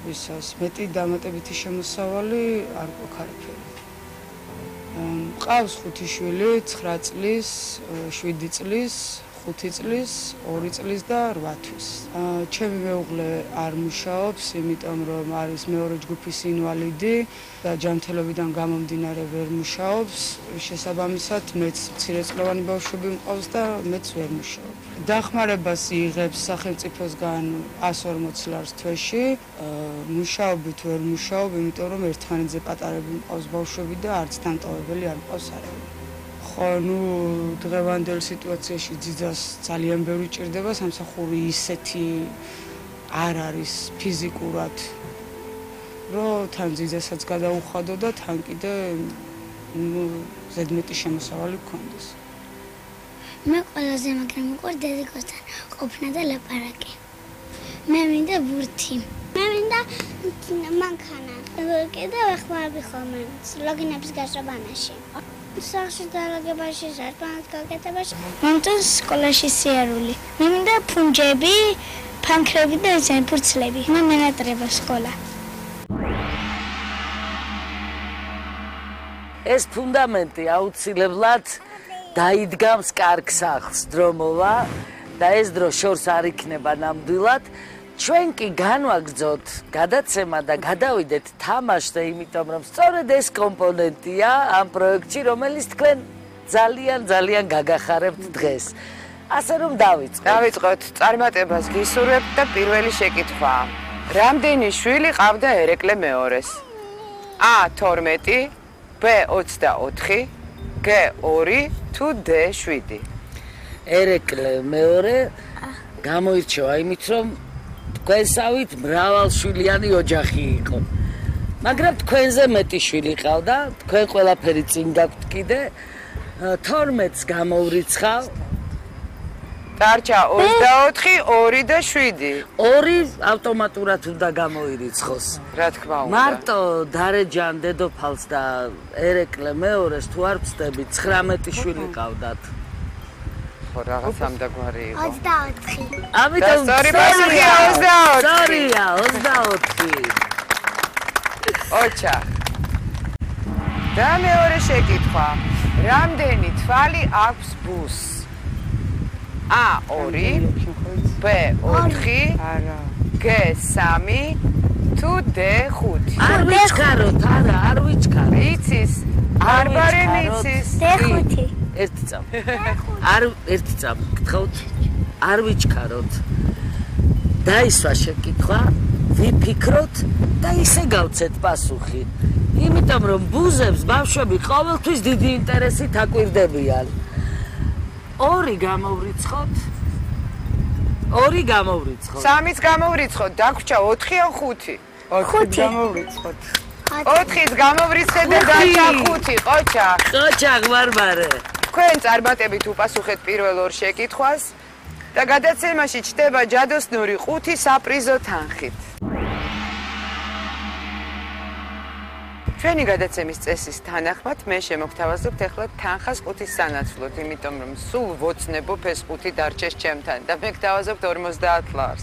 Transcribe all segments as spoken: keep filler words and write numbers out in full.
ისას მეტი დამატებითი შემოსავალი არ გვაქვს არაფერი. მყავს ხუთი შვილი, ცხრა წლის, შვიდი წლის, ხუთი წლის, ორი წლის და რვა თვის. ჩემი მეუღლე არ მუშაობს, იმიტომ რომ არის მეორე ჯგუფის ინვალიდი და ჯანმრთელობიდან გამომდინარე ვერ მუშაობს. შესაბამისად, მეც მცირეწლოვანი ბავშვები მყავს და მეც ვერ მუშაობ. დახმარებას იღებს სახელმწიფოსგან ას ორმოც ლარს თვეში. მუშაობით ვერ მუშაობ, იმიტომ რომ ერთმანეთზე პატარები მყავს ბავშვები და არც დამტოვებელი არ მყავს არავინ. ხო, ნუ დღევანდელ სიტუაციაში ძიძას ძალიან ბევრი ჭირდება, სამსახური ისეთი არ არის ფიზიკურად, რომ თან ძიძასაც გადაუხადო და თან კიდე ზედმეტი შემოსავალი გქონდეს. მე ყველაზე მაგრამ მიყვარს დედიკოსთან ყოფნა და ლაპარაკი. მე მინდა ბურთი. მე მინდა მანქანა. კიდევ ეხმარები ხოლმე ლოგინების გასაბანაში. სახში დალაგებაში, სარბანად გაკეთებაში. მე მინდა სკოლაში სიარული. მე მინდა ფუნჯები, ფანქრები და ესენი ფურცლები. მე მენატრება სკოლა. ეს ფუნდამენტი აუცილებლად დაიდგამს კარგ სახლს დრომოვა და ეს დრო შორს არ იქნება ნამდვილად. ჩვენ კი განვაგრძოთ გადაცემა და გადავიდეთ თამაშზე, იმიტომ რომ სწორედ ეს კომპონენტია ამ პროექტში, რომელიც თქვენ ძალიან ძალიან გაგახარებთ დღეს. ასე რომ დავიწყოთ. დავიწყოთ წარმატებას გისურვებთ და პირველი შეკითხვა. რამდენი შვილი ყავდა ერეკლე მეორეს? A თორმეტი, B ოცდაოთხი, G ორი თუ D შვიდი? ერეკლე მეორე გამოირჩევა იმით, რომ თქვენსავით მრავალშვილიანი ოჯახი იყო. მაგრამ თქვენზე მეტი შვილი ყავდა, თქვენ ყველაფერი წინ გაქვთ კიდე. თორმეტს გამოვრიცხავ. დარჩა ოცდაოთხი, ორი და შვიდი. ორი ავტომატურად უნდა გამოირიცხოს. რა თქმა უნდა. მარტო დარეჯან დედოფალს და ერეკლე მეორეს თუ არ ვწდები, ცხრამეტი შვილი ყავდათ. ხო, რაღაც ამდაგვარი იყო. ოცდაოთხი. ამიტომ სწორი პასუხია ოცდაოთხი. სწორია, ოცდაოთხი. ოჩა. და მეორე შეკითხვა. რამდენი თვალი აქვს ბუს? A ორი, B ოთხი, G სამი, თუ D ხუთი? არ ვიჩქაროთ, არა, არ ვიჩქაროთ. იცის, არ ბარი მიცის. D ხუთი. ერთი წამ. არ ერთი წამ, გთხოვთ. არ ვიჩქაროთ. დაისვა შეკითხვა, ვიფიქროთ და ისე გავცეთ პასუხი. იმიტომ რომ ბუზებს ბავშვები ყოველთვის დიდი ინტერესით აკვირდებიან. ორი გამოვრიცხოთ. ორი გამოვრიცხოთ. სამიც გამოვრიცხოთ, დაგვრჩა ოთხი ან ხუთი? ოთხი გამოვრიცხოთ. ოთხიც გამოვრიცხეთ და დარჩა ხუთი, ყოჩა. ყოჩა გვარმარე. თქვენ წარმატებით უპასუხეთ პირველ ორ შეკითხვას და გადაცემაში ჩდება ჯადოსნური ხუთი საპრიზო თანხით. ჩვენი გადაცემის წესის თანახმად მე შემოგთავაზებთ ახლა თანხას ხუთის სანაცვლოდ, იმიტომ რომ სულ ვოცნებობ ეს ხუთი დარჩეს ჩემთან და მე გთავაზობთ ორმოცდაათ ლარს.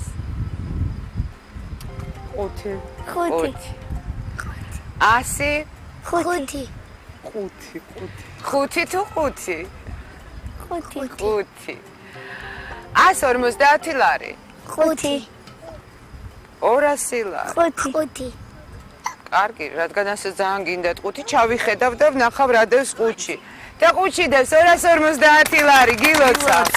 ხუთი. ხუთი. ასი. ხუთი. ხუთი, ხუთი. ხუთი თუ ხუთი? ხუთი. ხუთი. ას ორმოცდაათი ლარი. ხუთი. ორასი ლარი. ხუთი. ხუთი. კარგი, რადგან ასე ძალიან გინდათ ხუთი, ჩავიხედავ და ვნახავ რა დევს ხუთში. და ხუთში დევს ორას ორმოცდაათი ლარი, გილოცავ.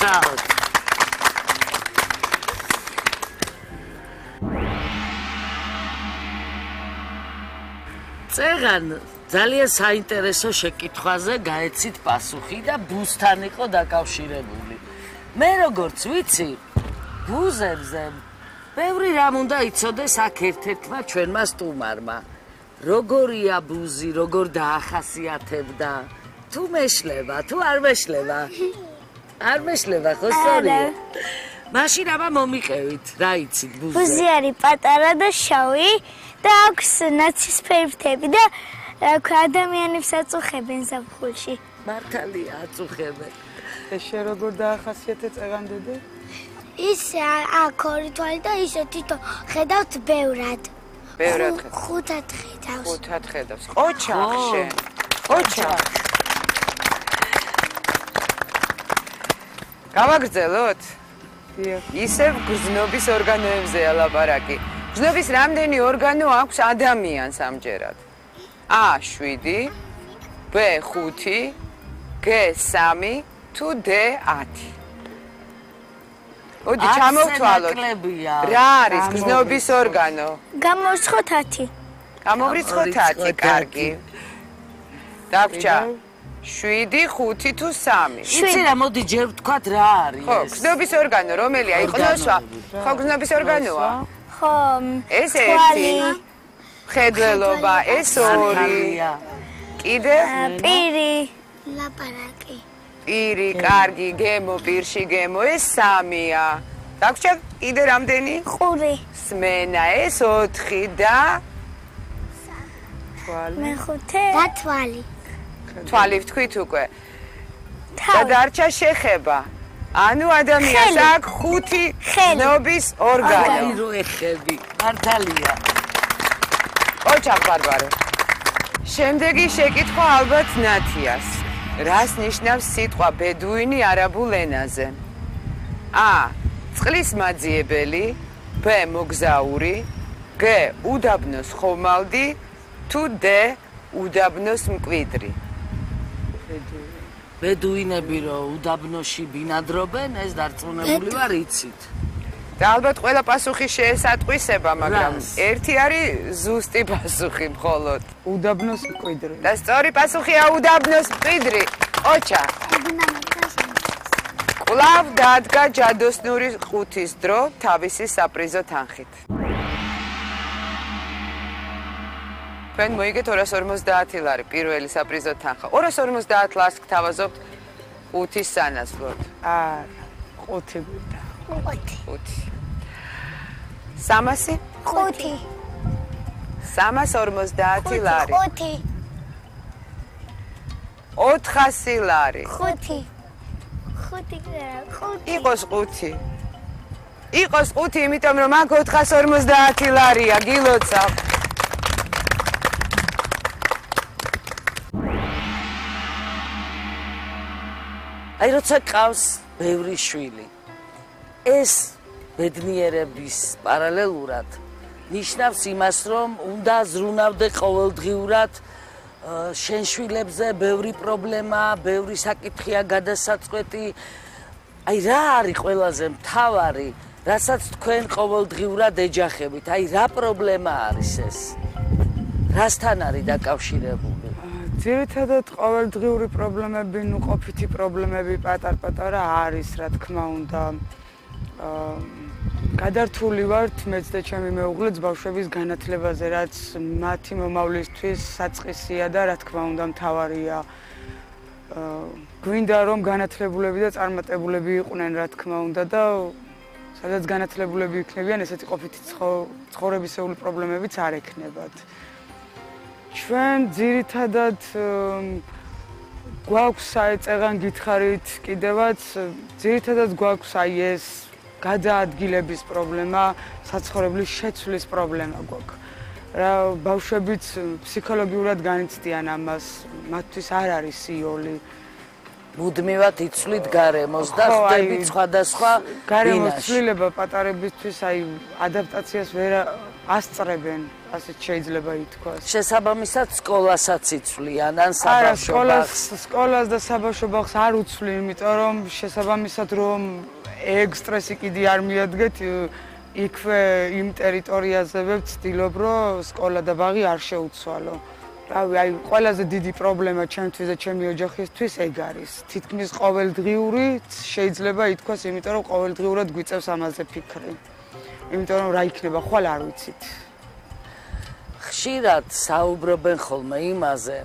წეგან ძალიან საინტერესო შეკითხვაზე გაეცით პასუხი და ბუსთან იყო დაკავშირებული. მე როგორც ვიცი, ბუზებზე ბევრი რამ უნდა იცოდეს აქ ერთ-ერთმა ჩვენმა სტუმარმა. როგორია ბუზი, როგორ დაახასიათებდა? თუ მეშლება, თუ არ მეშლება? არ მეშლება, ხო სწორია? მაშინ აბა მომიყევით, რა იცით ბუზზე? ბუზი არის პატარა და შავი და აქვს ნაცისფერი ფრთები და ადამიანებს აწუხებენ ზაფხულში. მართალია, აწუხებენ. ეს შე როგორ დაახასიათე წეგან დედე? ის აქ ორი თვალი და ისე თვითონ ხედავთ ბევრად. ბევრად ხედავს. ხუთად ხედავს. ხუთად ხედავს. ოჩახშე. ოჩახ. გავაგრძელოთ? დიახ. ისევ გრძნობის ორგანოებზეა ლაპარაკი. გრძნობის რამდენი ორგანო აქვს ადამიანს ამჯერად? A შვიდი, B ხუთი, G სამი, თუ D ათი. ოდი ჩამოვთვალოთ. რა არის გრძნობის ორგანო? გამოვსხოთ ათი. გამოვრიცხოთ ათი, კარგი. დაგვრჩა შვიდი, ხუთი თუ სამი. იცი რა, მოდი ჯერ ვთქვათ რა არის ხო, ეს. გრძნობის ორგანო რომელია? იყნოსვა. ხო, გრძნობის ორგანოა. ხო, ეს ერთი. მხედველობა, ეს ორი. თვალია. კიდე პირი, ლაპარაკი. პირი, კარგი, გემო, პირში გემო, ეს სამია. დაგვრჩა კიდე რამდენი? ყური, სმენა, ეს ოთხი და მეხუთე და თვალი. თვალი ვთქვით უკვე. და თავი, დარჩა შეხება. ანუ ადამიანს ხელი. აქვს ხუთი ხელი. გრძნობის ორგანო. აი რო ეხები, მართალია. ოჩახ ბარბარე. შემდეგი შეკითხვა ალბათ ნათიას. რას ნიშნავს სიტყვა ბედუინი არაბულ ენაზე? A. წყლის მაძიებელი, B. მოგზაური, G. უდაბნოს ხომალდი, თუ D. უდაბნოს მკვიდრი. ბედუინები რო უდაბნოში ბინადრობენ, ეს დარწმუნებული ვარ იცით. და ალბათ ყველა პასუხი შეესატყვისება, მაგრამ რას? ერთი არის ზუსტი პასუხი მხოლოდ. უდაბნოს მკვიდრი. და სწორი პასუხია უდაბნოს მკვიდრი. ოჩა. კვლავ დადგა ჯადოსნური ხუთის დრო თავისი საპრიზო თანხით. თქვენ მოიგეთ ორას ორმოცდაათი ლარი პირველი საპრიზო თანხა. ორას ორმოცდაათ ლარს გთავაზობთ ხუთის სანაცვლოდ. არა, ხუთი გვიდა. ხუთი. ხუთი. სამასი? ხუთი. სამას ორმოცდაათი ლარი. ხუთი. ოთხასი ლარი. ხუთი. ხუთი. ხუთი. იყოს ხუთი. იყოს ხუთი, იმიტომ რომ აქ ოთხას ორმოცდაათი ლარია, გილოცავ. აი როცა ყავს ბევრი შვილი, ეს ბედნიერების პარალელურად ნიშნავს იმას, რომ უნდა ზრუნავდე ყოველდღიურად შენ შვილებზე ბევრი პრობლემა, ბევრი საკითხია გადასაწყვეტი. აი რა არის ყველაზე მთავარი, რასაც თქვენ ყოველდღიურად ეჯახებით? აი რა პრობლემა არის ეს? რასთან არის დაკავშირებული? ძირითადად ყოველდღიური პრობლემები, ნუ ყოფითი პრობლემები პატარ-პატარა არის, რა თქმა უნდა. აა გადართული ვართ მეც და ჩემი მეუღლეც ბავშვების განათლებაზე, რაც მათი მომავლისთვის საწყისია და რა თქმა უნდა მთავარია. აა გვინდა რომ განათლებულები და წარმატებულები იყვნენ, რა თქმა უნდა და სადაც განათლებულები იქნებიან, ესეთი ყოფითი ცხოვრებისეული პრობლემებიც არ ექნებათ. ჩვენ ძირითადად გვაქვს საეწეგან გითხარით კიდევაც, ძირითადად გვაქვს აი ეს გადაადგილების პრობლემა, საცხოვრებლის შეცვლის პრობლემა გვაქვს. რა ბავშვებიც ფსიქოლოგიურად განიცდიან ამას, მათთვის არ არის სიოლი. მუდმივად იცვლით გარემოს და ხდებით სხვადასხვა გარემოს ცვლილება პატარებისთვის აი ადაპტაციას ვერ ასწრებენ, ასეთ შეიძლება ითქვას. შესაბამისად სკოლასაც იცვლიან ან საბავშვო ბაღს. სკოლას და საბავშვო ბაღს არ უცვლი, იმიტომ რომ შესაბამისად რომ ეგ-სტრესი კიდე არ მიადგეთ, იქვე იმ ტერიტორიაზე ვცდილობ, რომ სკოლა და ბაღი არ შეუცვალო. რავი, აი ყველაზე დიდი პრობლემა ჩემთვის და ჩემი ოჯახისთვის ეგ არის. თითქმის ყოველდღიური შეიძლება ითქვას, იმიტომ რომ ყოველდღიურად გვიწევს ამაზე ფიქრი. იმიტომ რომ რა იქნება, ხვალ არ ვიცით. ხშირად საუბრობენ ხოლმე იმაზე,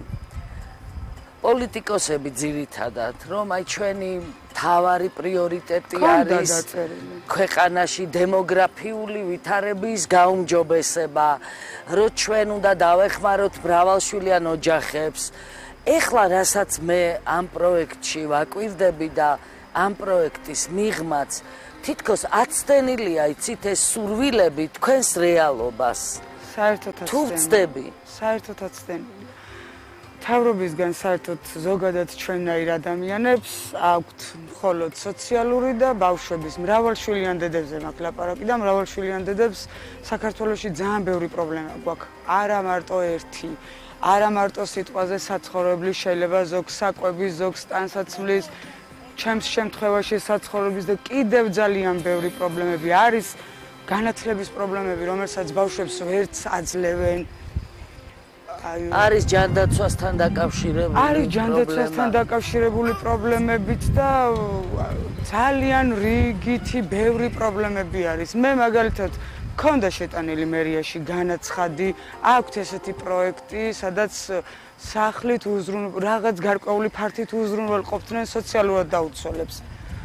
პოლიტიკოსები ძირითადად, რომ აი ჩვენი მთავარი პრიორიტეტი არის ქვეყანაში დემოგრაფიული ვითარების გაუმჯობესება, რომ ჩვენ უნდა დავეხმაროთ მრავალშვილიან ოჯახებს. ეხლა რასაც მე ამ პროექტში ვაკვირდები და ამ პროექტის მიღმაც თითქოს აცდენილია, იცით ეს სურვილები თქვენს რეალობას. საერთოდაც თუ ვწდები საერთოდაც ვწდები თავრობისგან საერთოდ ზოგადად ჩვენნაირ ადამიანებს აქვთ მხოლოდ სოციალური და ბავშვების მრავალშვილიან დედებზე მაქვს ლაპარაკი და მრავალშვილიან დედებს საქართველოში ძალიან ბევრი პრობლემა გვაქვს არა მარტო ერთი არა მარტო სიტყვაზე საცხოვრებლის შეიძლება ზოგს საკვების ზოგს ტანსაცმლის ჩემს შემთხვევაში საცხოვრების და კიდევ ძალიან ბევრი პრობლემები არის განათლების პრობლემები რომელსაც ბავშვებს ვერც აძლევენ არის ჯანდაცვასთან დაკავშირებული არის ჯანდაცვასთან დაკავშირებული პრობლემებიც და ძალიან რიგითი ბევრი პრობლემები არის მე მაგალითად მქონდა შეტანილი მერიაში განაცხადი აქვთ ესეთი პროექტი სადაც სახლით უზრუნ რაღაც გარკვეული ფართით უზრუნველყოფდნენ სოციალურად დაუცველებს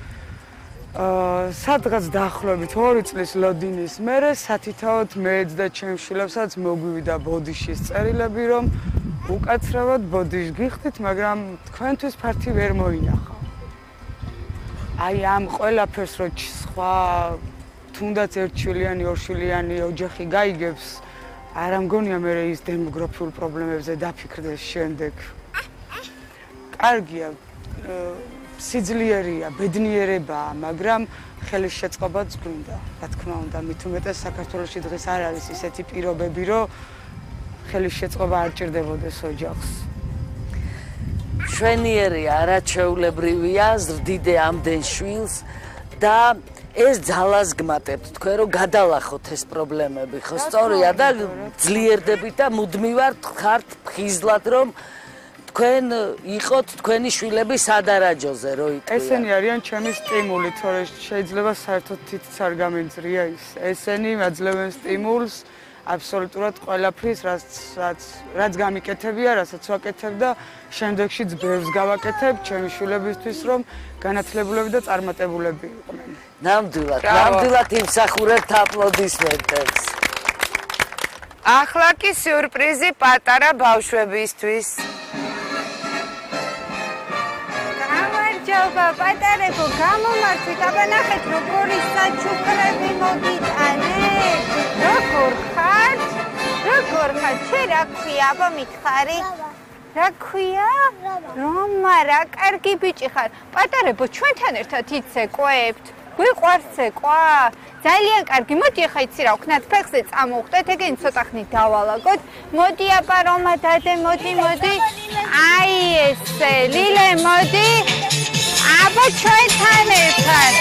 აა სადღაც დაახლოებით ორი წლის ლოდინის მერე სათითაოდ მეც და ჩემს შვილებსაც მოგვივიდა ბოდიშის წერილები რომ უკაცრავად ბოდიშს გიხდით მაგრამ თქვენთვის ფართი ვერ მოინახა აი ამ ყველაფერს რო სხვა თუნდაც ერთშვილიანი ორშვილიანი ოჯახი გაიგებს არ ამგონია მე ის დემოგრაფიულ პრობლემებზე დაფიქრდეს შემდეგ კარგია სიძლიერია, ბედნიერებაა, მაგრამ ხელის შეწყობაც გვინდა, რა თქმა უნდა, მით უმეტეს საქართველოში დღეს არ არის ისეთი პირობები, რომ ხელის შეწყობა არ ჭირდებოდეს ოჯახს. მშვენიერია, არაჩვეულებრივია, ზრდიდე ამდენ შვილს და ეს ძალას გმატებთ თქვენ რომ გადალახოთ ეს პრობლემები, ხო სწორია და ძლიერდებით და მუდმივად ხართ ფხიზლად რომ თქვენ იყოთ თქვენი შვილები სადარაჯოზე რო იტყვია. ესენი არიან ჩემი სტიმული, თორე შეიძლება საერთოდ თითიც არ გამენძრია ის. ესენი მაძლევენ სტიმულს აბსოლუტურად ყველაფრის, რაც რაც რაც გამიკეთებია, რასაც ვაკეთებ და შემდეგშიც ბევრს გავაკეთებ ჩემი შვილებისთვის, რომ განათლებულები და წარმატებულები იყვნენ. ნამდვილად, ნამდვილად იმსახურებთ აპლოდისმენტებს. ახლა კი სიურპრიზი პატარა ბავშვებისთვის. გამარჯობა, პატარებო, გამომართვით, აბა ნახეთ, როგორი საჩუქრები მოგიტანეთ. როგორ ხართ? როგორ ხართ? შე რა ქვია, აბა მითხარი? რა ქვია? რომა, რა კარგი ბიჭი ხარ. პატარებო, ჩვენთან ერთად იცეკვებთ? გვიყვარს ეკვა? ძალიან კარგი, მოდი ახლა იცი რა ვქნათ, ფეხზე წამოვხდეთ, ეგენი ცოტა ხნით დავალაგოთ. მოდი აბა რომა დადე, მოდი, მოდი. აი ესე, ლილე, მოდი. აბა ჩვენთან ერთად